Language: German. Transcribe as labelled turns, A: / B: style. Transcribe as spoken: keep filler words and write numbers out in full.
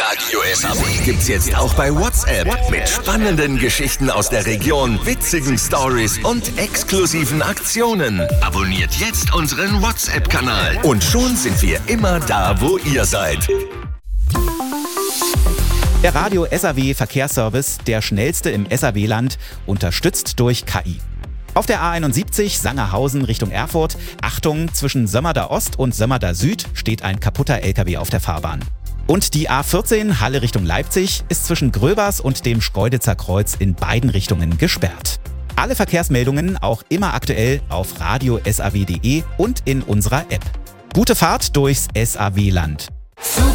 A: Radio S A W gibt's jetzt auch bei WhatsApp mit spannenden Geschichten aus der Region, witzigen Stories und exklusiven Aktionen. Abonniert jetzt unseren WhatsApp-Kanal und schon sind wir immer da, wo ihr seid.
B: Der Radio S A W Verkehrsservice, der schnellste im S A W-Land, unterstützt durch K I. Auf der A einundsiebzig Sangerhausen Richtung Erfurt, Achtung, zwischen Sömmerda Ost und Sömmerda Süd steht ein kaputter L K W auf der Fahrbahn. Und die A vierzehn Halle Richtung Leipzig ist zwischen Gröbers und dem Schkeuditzer Kreuz in beiden Richtungen gesperrt. Alle Verkehrsmeldungen auch immer aktuell auf radio s a w punkt d e und in unserer App. Gute Fahrt durchs S A W-Land.